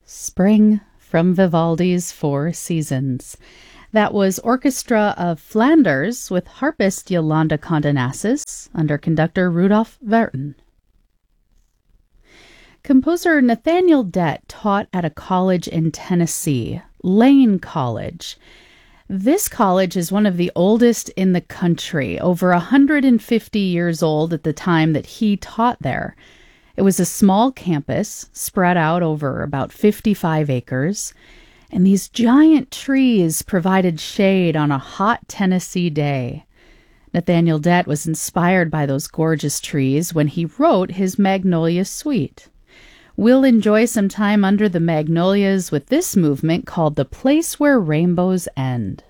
Spring from Vivaldi's Four Seasons. That was Orchestra of Flanders with harpist Yolanda Condonassis under conductor Rudolf Verton. Composer Nathaniel Dett taught at a college in Tennessee, Lane College. This college is one of the oldest in the country, over 150 years old at the time that he taught there. It was a small campus spread out over about 55 acres, and these giant trees provided shade on a hot Tennessee day. Nathaniel Dett was inspired by those gorgeous trees when he wrote his Magnolia Suite. We'll enjoy some time under the magnolias with this movement called The Place Where Rainbows End.